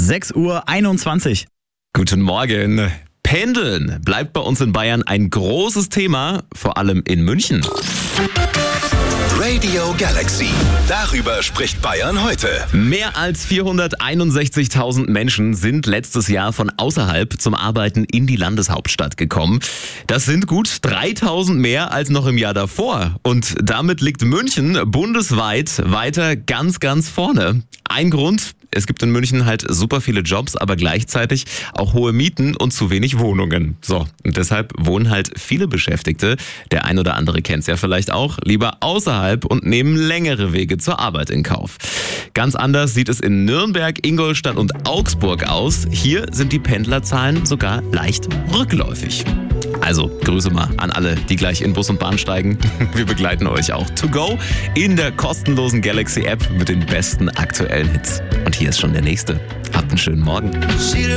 6:21 Uhr. Guten Morgen. Pendeln bleibt bei uns in Bayern ein großes Thema, vor allem in München. Radio Galaxy. Darüber spricht Bayern heute. Mehr als 461.000 Menschen sind letztes Jahr von außerhalb zum Arbeiten in die Landeshauptstadt gekommen. Das sind gut 3.000 mehr als noch im Jahr davor. Und damit liegt München bundesweit weiter ganz, ganz vorne. Ein Grund: es gibt in München halt super viele Jobs, aber gleichzeitig auch hohe Mieten und zu wenig Wohnungen. So, und deshalb wohnen halt viele Beschäftigte, der ein oder andere kennt's ja vielleicht auch, lieber außerhalb und nehmen längere Wege zur Arbeit in Kauf. Ganz anders sieht es in Nürnberg, Ingolstadt und Augsburg aus. Hier sind die Pendlerzahlen sogar leicht rückläufig. Also, Grüße mal an alle, die gleich in Bus und Bahn steigen. Wir begleiten euch auch to go in der kostenlosen Galaxy App mit den besten aktuellen Hits. Und hier ist schon der nächste. Habt einen schönen Morgen.